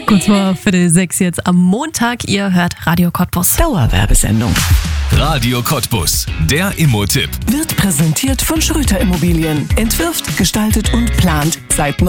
Kurz vor 5:45 jetzt am Montag. Ihr hört Radio Cottbus. Dauerwerbesendung. Radio Cottbus, der Immo-Tipp. Wird präsentiert von Schröter Immobilien. Entwirft, gestaltet und plant seit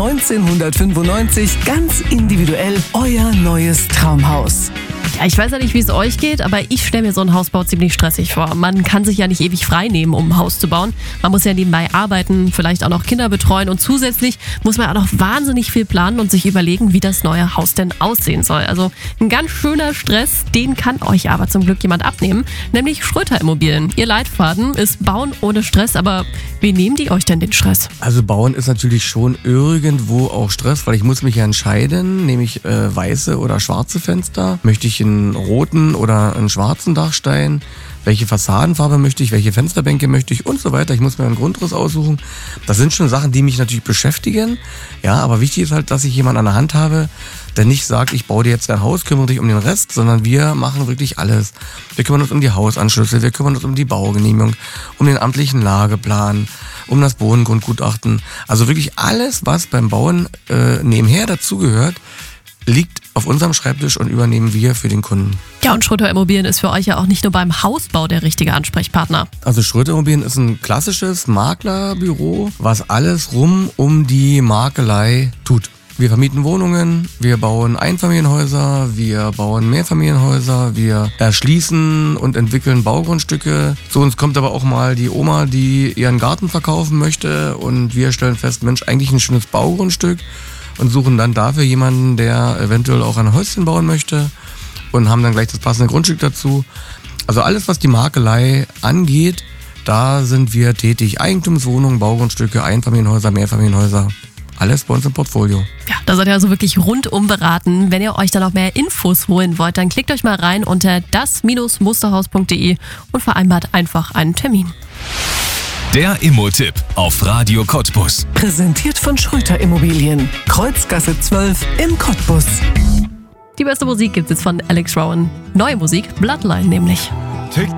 1995 ganz individuell euer neues Traumhaus. Ja, ich weiß ja nicht, wie es euch geht, aber ich stelle mir so einen Hausbau ziemlich stressig vor. Man kann sich ja nicht ewig frei nehmen, um ein Haus zu bauen. Man muss ja nebenbei arbeiten, vielleicht auch noch Kinder betreuen und zusätzlich muss man auch noch wahnsinnig viel planen und sich überlegen, wie das neue Haus denn aussehen soll. Also ein ganz schöner Stress, den kann euch aber zum Glück jemand abnehmen, nämlich Schröter Immobilien. Ihr Leitfaden ist Bauen ohne Stress, aber wie nehmen die euch denn den Stress? Also Bauen ist natürlich schon irgendwo auch Stress, weil ich muss mich ja entscheiden, nehme ich weiße oder schwarze Fenster, möchte ich einen roten oder einen schwarzen Dachstein, welche Fassadenfarbe möchte ich, welche Fensterbänke möchte ich und so weiter. Ich muss mir einen Grundriss aussuchen. Das sind schon Sachen, die mich natürlich beschäftigen. Ja, aber wichtig ist halt, dass ich jemanden an der Hand habe, der nicht sagt, ich baue dir jetzt dein Haus, kümmere dich um den Rest, sondern wir machen wirklich alles. Wir kümmern uns um die Hausanschlüsse, wir kümmern uns um die Baugenehmigung, um den amtlichen Lageplan, um das Bodengrundgutachten. Also wirklich alles, was beim Bauen nebenher dazugehört, liegt auf unserem Schreibtisch und übernehmen wir für den Kunden. Ja, und Schröter Immobilien ist für euch ja auch nicht nur beim Hausbau der richtige Ansprechpartner. Also Schröter Immobilien ist ein klassisches Maklerbüro, was alles rum um die Makelei tut. Wir vermieten Wohnungen, wir bauen Einfamilienhäuser, wir bauen Mehrfamilienhäuser, wir erschließen und entwickeln Baugrundstücke. Zu uns kommt aber auch mal die Oma, die ihren Garten verkaufen möchte und wir stellen fest, Mensch, eigentlich ein schönes Baugrundstück und suchen dann dafür jemanden, der eventuell auch ein Häuschen bauen möchte und haben dann gleich das passende Grundstück dazu. Also alles, was die Makelei angeht, da sind wir tätig. Eigentumswohnungen, Baugrundstücke, Einfamilienhäuser, Mehrfamilienhäuser. Alles bei uns im Portfolio. Ja, da seid ihr also wirklich rundum beraten. Wenn ihr euch da noch mehr Infos holen wollt, dann klickt euch mal rein unter das-musterhaus.de und vereinbart einfach einen Termin. Der Immo-Tipp auf Radio Cottbus. Präsentiert von Schröter Immobilien. Kreuzgasse 12 in Cottbus. Die beste Musik gibt es von Alex Rowan. Neue Musik, Bloodline nämlich.